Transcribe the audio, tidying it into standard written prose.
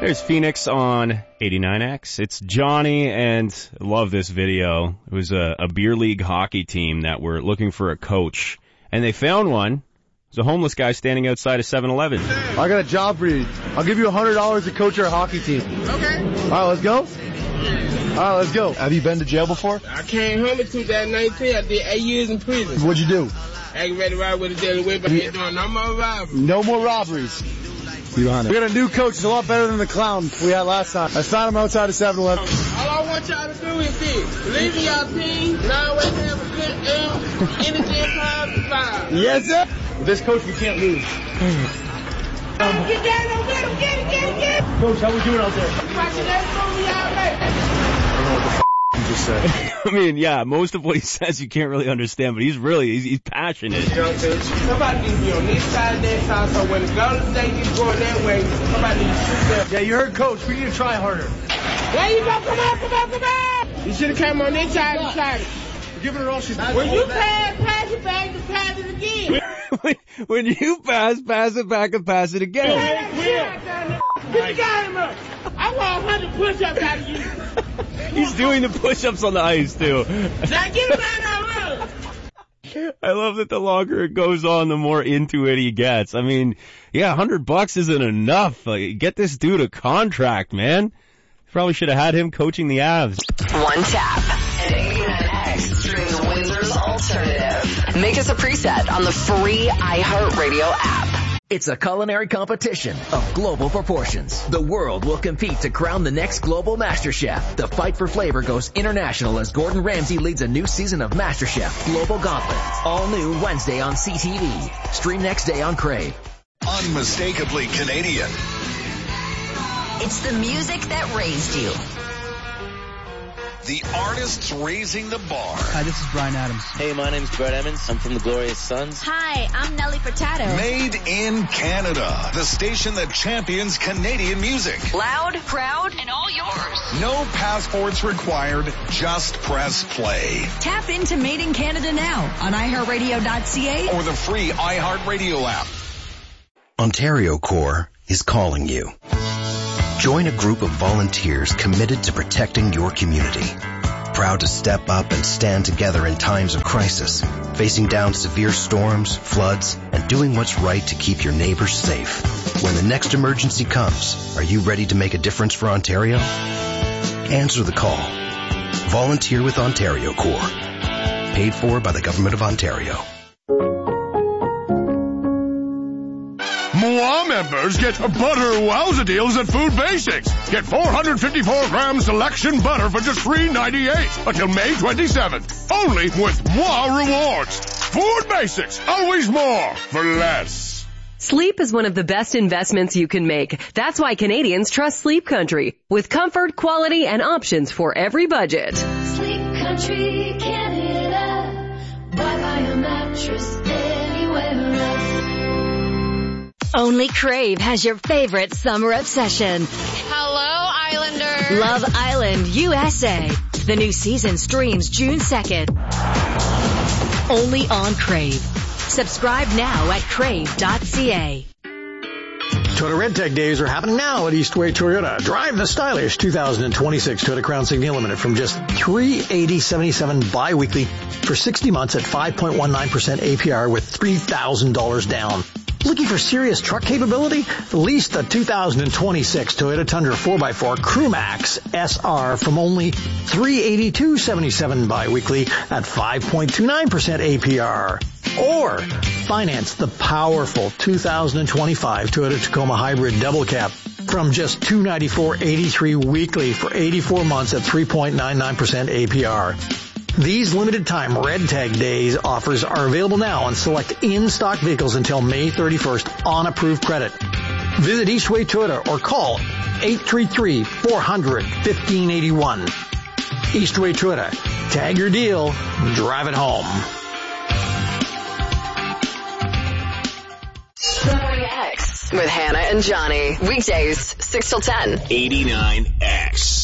There's Phoenix on 89X. It's Johnny, and I love this video. It was a beer league hockey team that were looking for a coach, and they found one. There's a homeless guy standing outside of 7-Eleven. I got a job for you. I'll give you $100 to coach our hockey team. Okay. All right, let's go. All right, let's go. Have you been to jail before? I came home in 2019. I did 8 years in prison. What'd you do? Aggravated robbery with a deadly weapon. I ain't doing no more robberies. No more robberies. We got a new coach. It's a lot better than the clown we had last time. I found him outside of 7-Eleven. All I want y'all to do is this. Believe in y'all team and always have a good energy and positive vibe. Yes, sir. With this coach, we can't lose. Get down there, get it. Coach, how we doing out there? Watching that movie all day. You just said. I mean, yeah, most of what he says you can't really understand, but he's passionate. You know what I'm saying? Somebody needs to be on this side, that side, so when the Golden State is going that way, somebody needs to shoot that. Yeah, you heard Coach. We need to try harder. There you go, come on. You should have came on this side and shot it. We're giving her all she's got. When you pass it back and pass it again. When you pass it back and pass it again. Get the game up. I want 100 push-ups out of you. He's doing the push-ups on the ice, too. Now get him out of the I love that the longer it goes on, the more into it he gets. I mean, yeah, $100 isn't enough. Get this dude a contract, man. Probably should have had him coaching the Avs. One tap and 89X stream the Windsor's alternative. Make us a preset on the free iHeartRadio app. It's a culinary competition of global proportions. The world will compete to crown the next global master chef. The fight for flavor goes international as Gordon Ramsay leads a new season of MasterChef Global Gauntlet. All new Wednesday on CTV. Stream next day on Crave. Unmistakably Canadian. It's the music that raised you. The artists raising the bar. Hi, this is Bryan Adams. Hey, my name's Brett Emmons. I'm from the Glorious Sons. Hi, I'm Nelly Furtado. Made in Canada. The station that champions Canadian music. Loud, proud, and all yours. No passports required. Just press play. Tap into Made in Canada now on iHeartRadio.ca or the free iHeartRadio app. Ontario Corps is calling you. Join a group of volunteers committed to protecting your community. Proud to step up and stand together in times of crisis, facing down severe storms, floods, and doing what's right to keep your neighbors safe. When the next emergency comes, are you ready to make a difference for Ontario? Answer the call. Volunteer with Ontario Corps. Paid for by the Government of Ontario. Moi members get butter wowza deals at Food Basics. Get 454 gram selection butter for just $3.98 until May 27th. Only with Moi Rewards. Food Basics. Always more for less. Sleep is one of the best investments you can make. That's why Canadians trust Sleep Country. With comfort, quality, and options for every budget. Sleep Country, Canada. Why buy a mattress anywhere else? Only Crave has your favorite summer obsession. Hello, Islanders. Love Island, USA. The new season streams June 2nd. Only on Crave. Subscribe now at crave.ca. Toyota Red Tag Days are happening now at Eastway Toyota. Drive the stylish 2026 Toyota Crown Signia Limited from just $380.77 bi-weekly for 60 months at 5.19% APR with $3,000 down. Looking for serious truck capability? Lease the 2026 Toyota Tundra 4x4 Crewmax SR from only $382.77 bi-weekly at 5.29% APR. Or finance the powerful 2025 Toyota Tacoma Hybrid Double Cab from just $294.83 weekly for 84 months at 3.99% APR. These limited time Red Tag Days offers are available now on select in-stock vehicles until May 31st on approved credit. Visit Eastway Toyota or call 833-400-1581. Eastway Toyota. Tag your deal. Drive it home. X with Hannah and Johnny. Weekdays, 6 till 10. 89X.